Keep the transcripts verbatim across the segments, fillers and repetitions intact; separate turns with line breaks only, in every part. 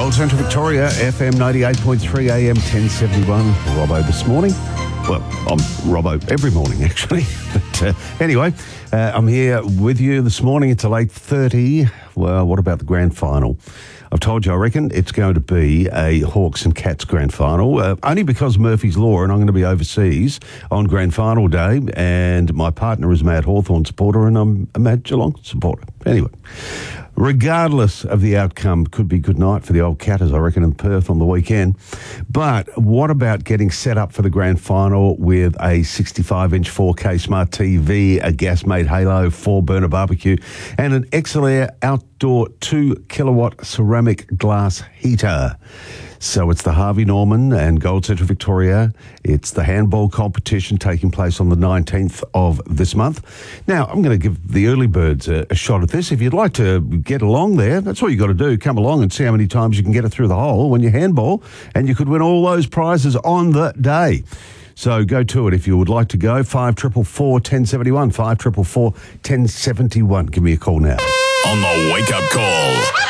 Gold Centre Victoria, F M ninety-eight point three, A M ten seventy-one. Robbo this morning. Well, I'm Robbo every morning, actually. But uh, anyway, uh, I'm here with you this morning. It's eight thirty. Well, what about the grand final? I've told you, I reckon it's going to be a Hawks and Cats grand final, uh, only because Murphy's Law, and I'm going to be overseas on grand final day, and my partner is a Matt Hawthorn supporter, and I'm a Matt Geelong supporter. Anyway, regardless of the outcome, could be good night for the old Catters, I reckon, in Perth on the weekend. But what about getting set up for the grand final with a sixty-five inch four K smart T V, a gas-made Halo four burner barbecue, and an X-L-Air outdoor two kilowatt ceramic glass heater? So it's the Harvey Norman and Gold Centre Victoria. It's the handball competition taking place on the nineteenth of this month. Now, I'm going to give the early birds a, a shot at this. If you'd like to get along there, that's all you got to do. Come along and see how many times you can get it through the hole when you handball, and you could win all those prizes on the day. So go to it if you would like to go. five four four, one oh seven one, five four four, one oh seven one. Give me a call now.
On the wake-up call.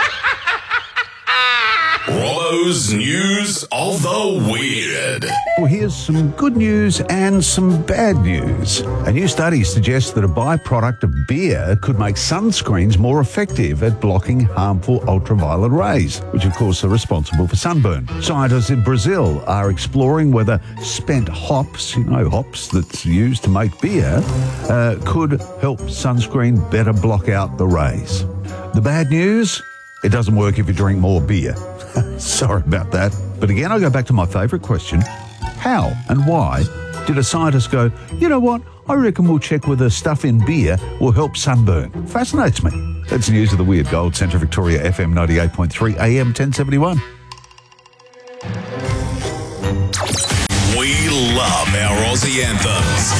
Robbo's News of the Weird.
Well, here's some good news and some bad news. A new study suggests that a byproduct of beer could make sunscreens more effective at blocking harmful ultraviolet rays, which of course are responsible for sunburn. Scientists in Brazil are exploring whether spent hops, you know, hops that's used to make beer, uh, could help sunscreen better block out the rays. The bad news? It doesn't work if you drink more beer. Sorry about that. But again, I go back to my favourite question. How and why did a scientist go, you know what, I reckon we'll check whether stuff in beer will help sunburn? Fascinates me. That's News of the Weird. Gold Centre Victoria, F M ninety-eight point three, A M ten seventy-one.
We love our Aussie anthems.